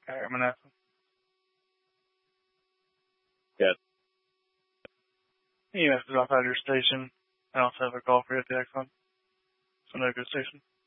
Alright, I'm gonna ask him. Yes. EMS is outside your station. I also have a call for you at the Exxon. So no good station.